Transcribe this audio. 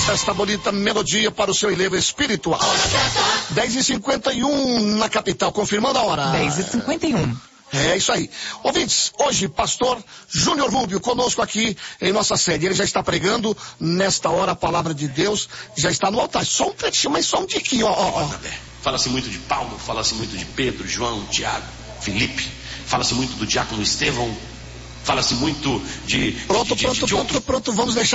esta bonita melodia para o seu enlevo espiritual. 10h51 na capital, confirmando a hora. 10h51. É isso aí. Ouvintes, hoje, pastor Júnior Rubio conosco aqui em nossa sede. Ele já está pregando nesta hora a palavra de Deus, já está no altar. Só um trechinho, mas só um tiquinho, ó. Fala-se muito de Paulo, fala-se muito de Pedro, João, Tiago, Filipe. Fala-se muito do diácono Estevão. Fala-se muito de... Pronto, vamos deixar